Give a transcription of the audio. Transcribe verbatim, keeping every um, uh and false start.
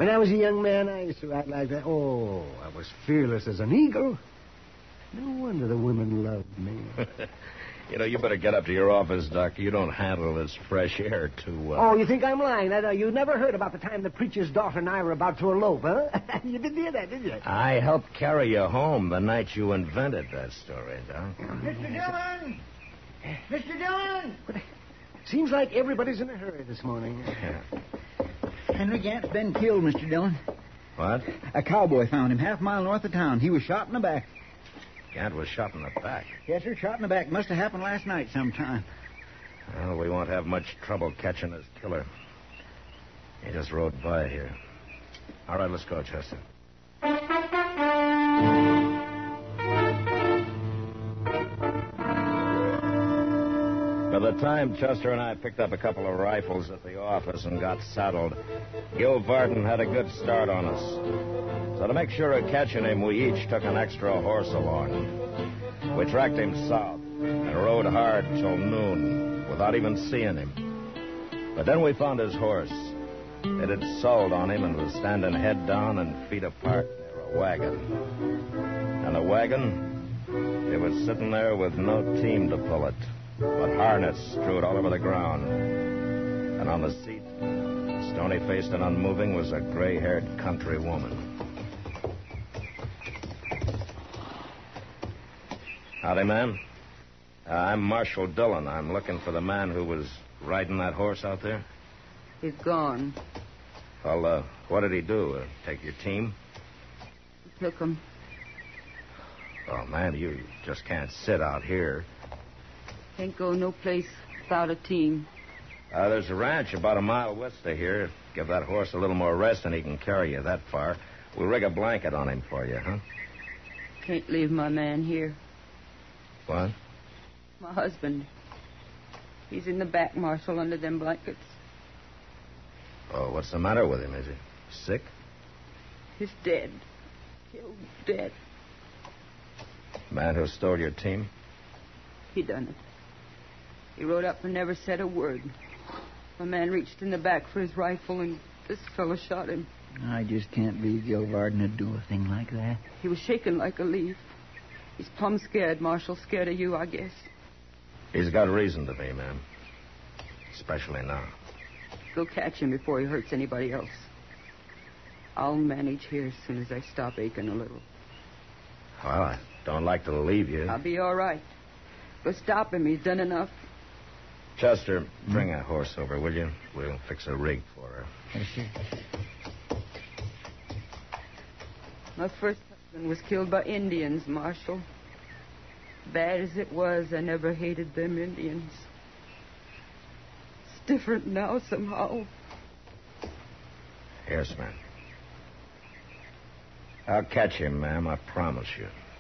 When I was a young man, I used to ride like that. Oh, I was fearless as an eagle. No wonder the women loved me. You know, you better get up to your office, Doc. You don't handle this fresh air too well. Oh, you think I'm lying? I know you never heard about the time the preacher's daughter and I were about to elope, huh? You didn't hear that, did you? I helped carry you home the night you invented that story, Doc. Mister Dillon! Mister Dillon! Seems like everybody's in a hurry this morning. Yeah. Henry Gant's been killed, Mister Dillon. What? A cowboy found him half a mile north of town. He was shot in the back. Gant was shot in the back. Yes, sir, shot in the back. Must have happened last night sometime. Well, we won't have much trouble catching his killer. He just rode by here. All right, let's go, Chester. By the time Chester and I picked up a couple of rifles at the office and got saddled, Gil Varden had a good start on us. So to make sure of catching him, we each took an extra horse along. We tracked him south and rode hard till noon without even seeing him. But then we found his horse. It had sold on him and was standing head down and feet apart near a wagon. And the wagon, it was sitting there with no team to pull it, but harness strewed all over the ground. And on the seat, stony-faced and unmoving, was a gray-haired country woman. Howdy, ma'am. Uh, I'm Marshal Dillon. I'm looking for the man who was riding that horse out there. He's gone. Well, uh, what did he do? Uh, take your team? He took him. Oh, man, you just can't sit out here. Can't go no place without a team. Uh, there's a ranch about a mile west of here. Give that horse a little more rest and he can carry you that far. We'll rig a blanket on him for you, huh? Can't leave my man here. What? My husband. He's in the back, Marshal, under them blankets. Oh, what's the matter with him? Is he sick? He's dead. Killed dead. Man who stole your team? He done it. He rode up and never said a word. My man reached in the back for his rifle, and this fellow shot him. I just can't believe Gil Varden would do a thing like that. He was shaking like a leaf. He's plumb scared, Marshal. Scared of you, I guess. He's got reason to be, ma'am. Especially now. Go catch him before he hurts anybody else. I'll manage here as soon as I stop aching a little. Well, I don't like to leave you. I'll be all right. Go stop him. He's done enough. Chester, bring a horse over, will you? We'll fix a rig for her. Yes, sir. My first husband was killed by Indians, Marshal. Bad as it was, I never hated them Indians. It's different now somehow. Yes, ma'am. I'll catch him, ma'am, I promise you.